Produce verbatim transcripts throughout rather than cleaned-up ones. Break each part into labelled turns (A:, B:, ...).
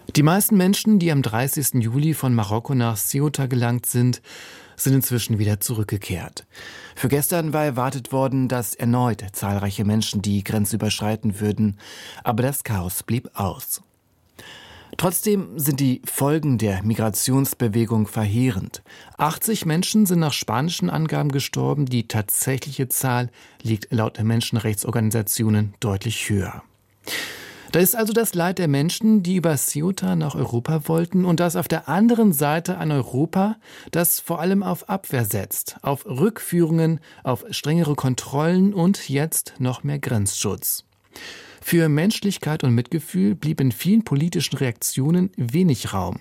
A: Die meisten Menschen, die am dreißigsten Juli von Marokko nach Ceuta gelangt sind, sind inzwischen wieder zurückgekehrt. Für gestern war erwartet worden, dass erneut zahlreiche Menschen die Grenze überschreiten würden, aber das Chaos blieb aus. Trotzdem sind die Folgen der Migrationsbewegung verheerend. achtzig Menschen sind nach spanischen Angaben gestorben, die tatsächliche Zahl liegt laut Menschenrechtsorganisationen deutlich höher. Da ist also das Leid der Menschen, die über Ceuta nach Europa wollten, und das auf der anderen Seite ein Europa, das vor allem auf Abwehr setzt, auf Rückführungen, auf strengere Kontrollen und jetzt noch mehr Grenzschutz. Für Menschlichkeit und Mitgefühl blieb in vielen politischen Reaktionen wenig Raum.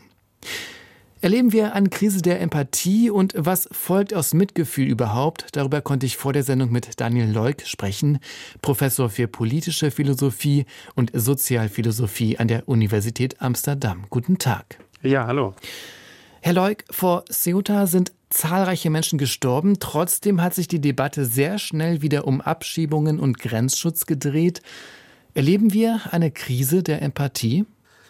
A: Erleben wir eine Krise der Empathie und was folgt aus Mitgefühl überhaupt? Darüber konnte ich vor der Sendung mit Daniel Leuk sprechen, Professor für politische Philosophie und Sozialphilosophie an der Universität Amsterdam. Guten Tag.
B: Ja, hallo.
A: Herr Leuk, vor Ceuta sind zahlreiche Menschen gestorben. Trotzdem hat sich die Debatte sehr schnell wieder um Abschiebungen und Grenzschutz gedreht. Erleben wir eine Krise der Empathie?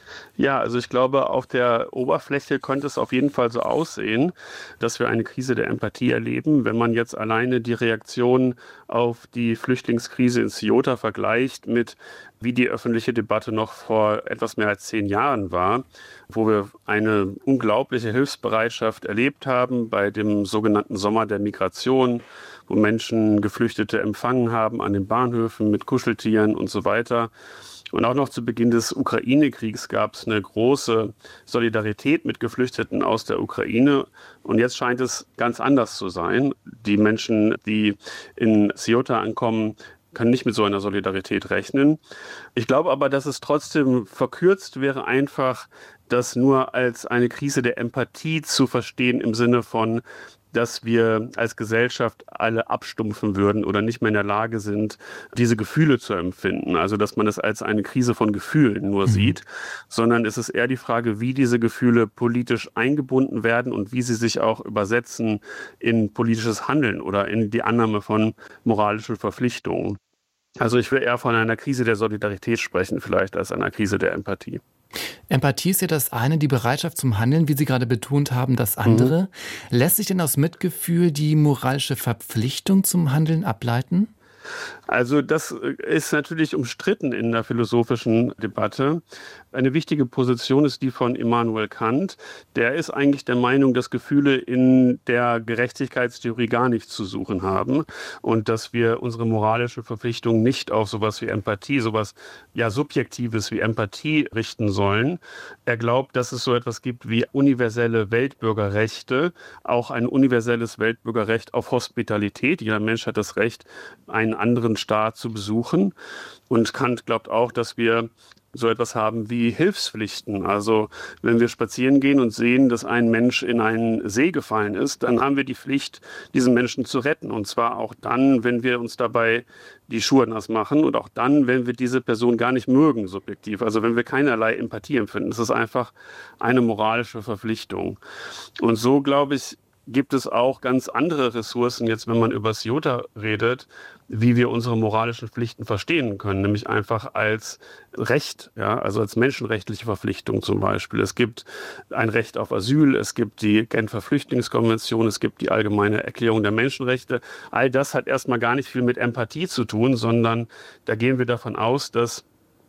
B: Ja, also ich glaube, auf der Oberfläche könnte es auf jeden Fall so aussehen, dass wir eine Krise der Empathie erleben. Wenn man jetzt alleine die Reaktion auf die Flüchtlingskrise in Ceuta vergleicht mit, wie die öffentliche Debatte noch vor etwas mehr als zehn Jahren war, wo wir eine unglaubliche Hilfsbereitschaft erlebt haben bei dem sogenannten Sommer der Migration, wo Menschen Geflüchtete empfangen haben an den Bahnhöfen mit Kuscheltieren und so weiter. Und auch noch zu Beginn des Ukraine-Kriegs gab es eine große Solidarität mit Geflüchteten aus der Ukraine. Und jetzt scheint es ganz anders zu sein. Die Menschen, die in Ceuta ankommen, können nicht mit so einer Solidarität rechnen. Ich glaube aber, dass es trotzdem verkürzt wäre, einfach das nur als eine Krise der Empathie zu verstehen im Sinne von, dass wir als Gesellschaft alle abstumpfen würden oder nicht mehr in der Lage sind, diese Gefühle zu empfinden. Also dass man es als eine Krise von Gefühlen nur mhm. sieht, sondern es ist eher die Frage, wie diese Gefühle politisch eingebunden werden und wie sie sich auch übersetzen in politisches Handeln oder in die Annahme von moralischen Verpflichtungen. Also ich will eher von einer Krise der Solidarität sprechen, vielleicht als einer Krise der Empathie.
A: Empathie ist ja das eine, die Bereitschaft zum Handeln, wie Sie gerade betont haben, das andere. Mhm. Lässt sich denn aus Mitgefühl die moralische Verpflichtung zum Handeln ableiten?
B: Also das ist natürlich umstritten in der philosophischen Debatte. Eine wichtige Position ist die von Immanuel Kant. Der ist eigentlich der Meinung, dass Gefühle in der Gerechtigkeitstheorie gar nichts zu suchen haben und dass wir unsere moralische Verpflichtung nicht auf sowas wie Empathie, sowas ja Subjektives wie Empathie richten sollen. Er glaubt, dass es so etwas gibt wie universelle Weltbürgerrechte, auch ein universelles Weltbürgerrecht auf Hospitalität. Jeder Mensch hat das Recht, einen anderen Staat zu besuchen. Und Kant glaubt auch, dass wir so etwas haben wie Hilfspflichten. Also wenn wir spazieren gehen und sehen, dass ein Mensch in einen See gefallen ist, dann haben wir die Pflicht, diesen Menschen zu retten. Und zwar auch dann, wenn wir uns dabei die Schuhe nass machen und auch dann, wenn wir diese Person gar nicht mögen, subjektiv. Also wenn wir keinerlei Empathie empfinden. Das ist einfach eine moralische Verpflichtung. Und so, glaube ich, gibt es auch ganz andere Ressourcen, jetzt wenn man über Ceuta redet, wie wir unsere moralischen Pflichten verstehen können, nämlich einfach als Recht, ja, also als menschenrechtliche Verpflichtung zum Beispiel. Es gibt ein Recht auf Asyl, es gibt die Genfer Flüchtlingskonvention, es gibt die Allgemeine Erklärung der Menschenrechte. All das hat erstmal gar nicht viel mit Empathie zu tun, sondern da gehen wir davon aus, dass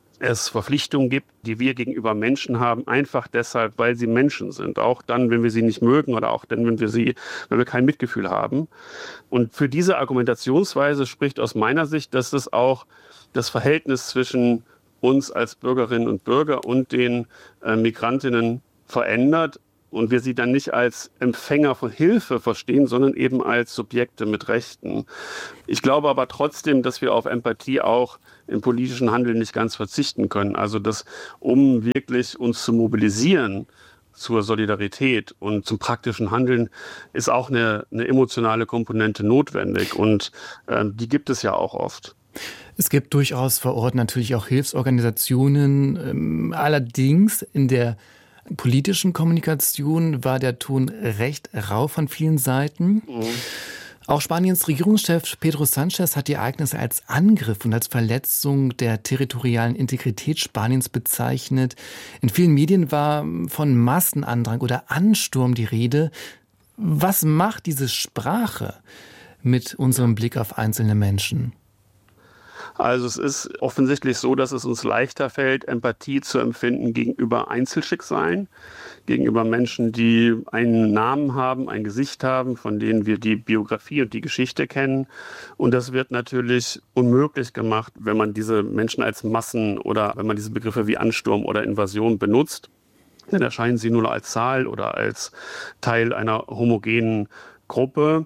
B: es Verpflichtungen gibt, die wir gegenüber Menschen haben, einfach deshalb, weil sie Menschen sind. Auch dann, wenn wir sie nicht mögen oder auch dann, wenn wir sie, wenn wir kein Mitgefühl haben. Und für diese Argumentationsweise spricht aus meiner Sicht, dass es auch das Verhältnis zwischen uns als Bürgerinnen und Bürger und den äh, Migrantinnen verändert. Und wir sie dann nicht als Empfänger von Hilfe verstehen, sondern eben als Subjekte mit Rechten. Ich glaube aber trotzdem, dass wir auf Empathie auch im politischen Handeln nicht ganz verzichten können. Also dass, um wirklich uns zu mobilisieren zur Solidarität und zum praktischen Handeln, ist auch eine, eine emotionale Komponente notwendig. Und äh, die gibt es ja auch oft.
A: Es gibt durchaus vor Ort natürlich auch Hilfsorganisationen. Ähm, allerdings in der politischen Kommunikation war der Ton recht rau von vielen Seiten. Mhm. Auch Spaniens Regierungschef Pedro Sánchez hat die Ereignisse als Angriff und als Verletzung der territorialen Integrität Spaniens bezeichnet. In vielen Medien war von Massenandrang oder Ansturm die Rede. Was macht diese Sprache mit unserem Blick auf einzelne Menschen?
B: Also es ist offensichtlich so, dass es uns leichter fällt, Empathie zu empfinden gegenüber Einzelschicksalen, gegenüber Menschen, die einen Namen haben, ein Gesicht haben, von denen wir die Biografie und die Geschichte kennen. Und das wird natürlich unmöglich gemacht, wenn man diese Menschen als Massen oder wenn man diese Begriffe wie Ansturm oder Invasion benutzt. Dann erscheinen sie nur als Zahl oder als Teil einer homogenen Gruppe.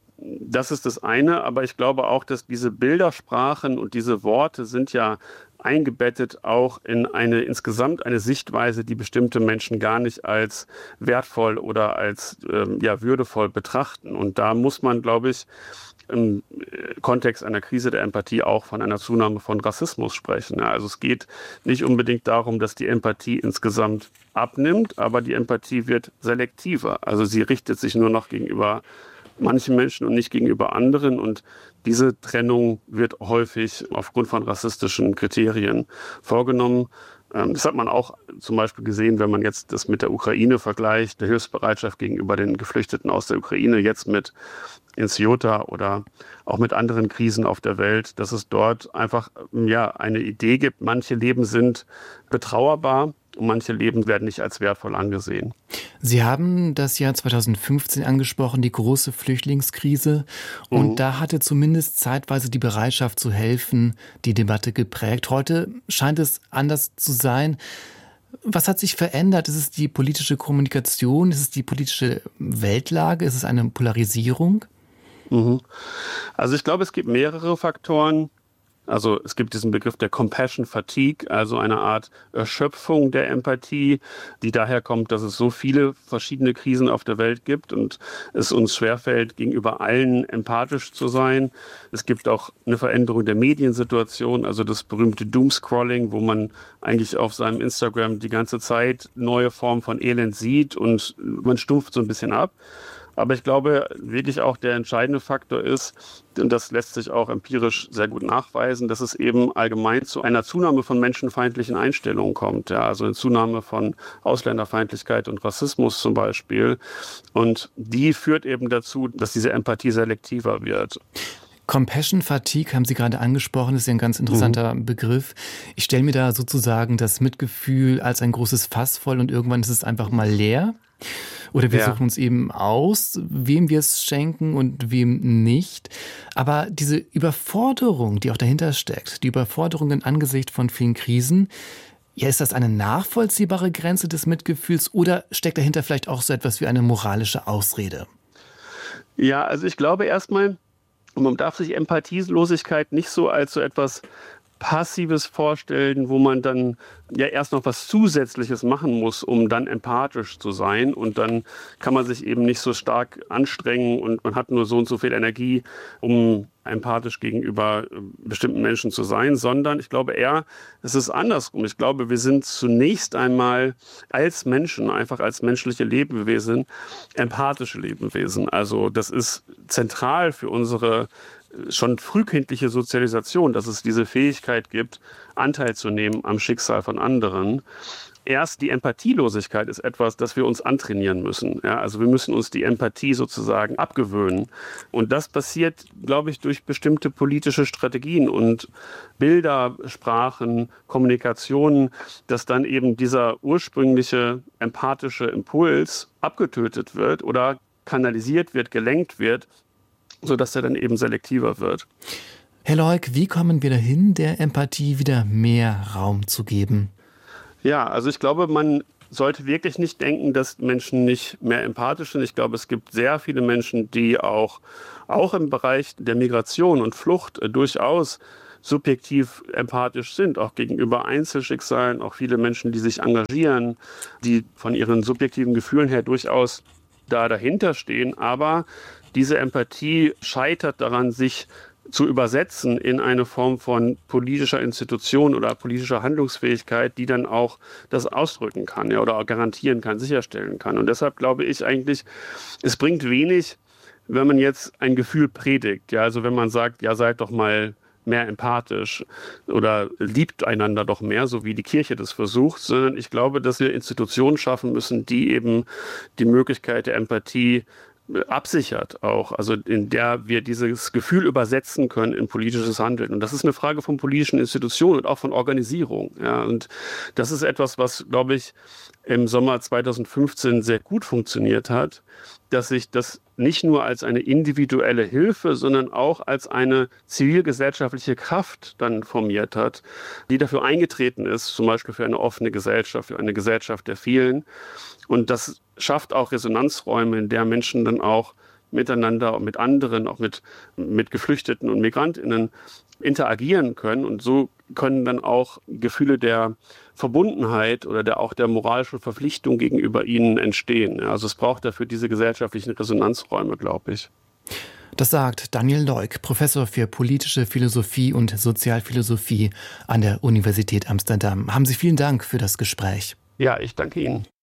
B: Das ist das eine, aber ich glaube auch, dass diese Bildersprachen und diese Worte sind ja eingebettet auch in eine insgesamt eine Sichtweise, die bestimmte Menschen gar nicht als wertvoll oder als ähm, ja, würdevoll betrachten. Und da muss man, glaube ich, im Kontext einer Krise der Empathie auch von einer Zunahme von Rassismus sprechen. Ja, also es geht nicht unbedingt darum, dass die Empathie insgesamt abnimmt, aber die Empathie wird selektiver. Also sie richtet sich nur noch gegenüber manchen Menschen und nicht gegenüber anderen. Und diese Trennung wird häufig aufgrund von rassistischen Kriterien vorgenommen. Das hat man auch zum Beispiel gesehen, wenn man jetzt das mit der Ukraine vergleicht, der Hilfsbereitschaft gegenüber den Geflüchteten aus der Ukraine, jetzt mit in Ceuta oder auch mit anderen Krisen auf der Welt, dass es dort einfach ja, eine Idee gibt, manche Leben sind betrauerbar und manche Leben werden nicht als wertvoll angesehen.
A: Sie haben das Jahr zweitausendfünfzehn angesprochen, die große Flüchtlingskrise. Und mhm. da hatte zumindest zeitweise die Bereitschaft zu helfen die Debatte geprägt. Heute scheint es anders zu sein. Was hat sich verändert? Ist es die politische Kommunikation? Ist es die politische Weltlage? Ist es eine Polarisierung?
B: Mhm. Also ich glaube, es gibt mehrere Faktoren. Also es gibt diesen Begriff der Compassion Fatigue, also eine Art Erschöpfung der Empathie, die daher kommt, dass es so viele verschiedene Krisen auf der Welt gibt und es uns schwerfällt, gegenüber allen empathisch zu sein. Es gibt auch eine Veränderung der Mediensituation, also das berühmte Doomscrolling, wo man eigentlich auf seinem Instagram die ganze Zeit neue Formen von Elend sieht und man stumpft so ein bisschen ab. Aber ich glaube, wirklich auch der entscheidende Faktor ist, und das lässt sich auch empirisch sehr gut nachweisen, dass es eben allgemein zu einer Zunahme von menschenfeindlichen Einstellungen kommt. Ja, also eine Zunahme von Ausländerfeindlichkeit und Rassismus zum Beispiel. Und die führt eben dazu, dass diese Empathie selektiver wird.
A: Compassion Fatigue haben Sie gerade angesprochen, das ist ja ein ganz interessanter mhm. Begriff. Ich stelle mir da sozusagen das Mitgefühl als ein großes Fass voll und irgendwann ist es einfach mal leer. Oder wir ja. suchen uns eben aus, wem wir es schenken und wem nicht. Aber diese Überforderung, die auch dahinter steckt, die Überforderung in Angesicht von vielen Krisen, ja, ist das eine nachvollziehbare Grenze des Mitgefühls oder steckt dahinter vielleicht auch so etwas wie eine moralische Ausrede?
B: Ja, also ich glaube erstmal, man darf sich Empathielosigkeit nicht so als so etwas Passives vorstellen, wo man dann ja erst noch was Zusätzliches machen muss, um dann empathisch zu sein. Und dann kann man sich eben nicht so stark anstrengen und man hat nur so und so viel Energie, um empathisch gegenüber bestimmten Menschen zu sein, sondern ich glaube eher, es ist andersrum. Ich glaube, wir sind zunächst einmal als Menschen, einfach als menschliche Lebewesen, empathische Lebewesen. Also das ist zentral für unsere schon frühkindliche Sozialisation, dass es diese Fähigkeit gibt, Anteil zu nehmen am Schicksal von anderen. Erst die Empathielosigkeit ist etwas, das wir uns antrainieren müssen. Ja, also wir müssen uns die Empathie sozusagen abgewöhnen. Und das passiert, glaube ich, durch bestimmte politische Strategien und Bilder, Sprachen, Kommunikationen, dass dann eben dieser ursprüngliche empathische Impuls abgetötet wird oder kanalisiert wird, gelenkt wird, sodass er dann eben selektiver wird.
A: Herr Leuk, wie kommen wir dahin, der Empathie wieder mehr Raum zu geben?
B: Ja, also ich glaube, man sollte wirklich nicht denken, dass Menschen nicht mehr empathisch sind. Ich glaube, es gibt sehr viele Menschen, die auch, auch im Bereich der Migration und Flucht äh, durchaus subjektiv empathisch sind, auch gegenüber Einzelschicksalen, auch viele Menschen, die sich engagieren, die von ihren subjektiven Gefühlen her durchaus da dahinter stehen, aber diese Empathie scheitert daran, sich zu übersetzen in eine Form von politischer Institution oder politischer Handlungsfähigkeit, die dann auch das ausdrücken kann, ja, oder auch garantieren kann, sicherstellen kann. Und deshalb glaube ich eigentlich, es bringt wenig, wenn man jetzt ein Gefühl predigt, ja, also wenn man sagt, ja, seid doch mal mehr empathisch oder liebt einander doch mehr, so wie die Kirche das versucht, sondern ich glaube, dass wir Institutionen schaffen müssen, die eben die Möglichkeit der Empathie absichert auch, also in der wir dieses Gefühl übersetzen können in politisches Handeln. Und das ist eine Frage von politischen Institutionen und auch von Organisierung. Ja, und das ist etwas, was, glaube ich, im Sommer zweitausendfünfzehn sehr gut funktioniert hat, dass sich das nicht nur als eine individuelle Hilfe, sondern auch als eine zivilgesellschaftliche Kraft dann formiert hat, die dafür eingetreten ist, zum Beispiel für eine offene Gesellschaft, für eine Gesellschaft der vielen. Und das schafft auch Resonanzräume, in der Menschen dann auch miteinander und mit anderen, auch mit, mit Geflüchteten und MigrantInnen interagieren können. Und so können dann auch Gefühle der Verbundenheit oder der, auch der moralischen Verpflichtung gegenüber ihnen entstehen. Also es braucht dafür diese gesellschaftlichen Resonanzräume, glaube ich.
A: Das sagt Daniel Leuk, Professor für politische Philosophie und Sozialphilosophie an der Universität Amsterdam. Haben Sie vielen Dank für das Gespräch.
B: Ja, ich danke Ihnen.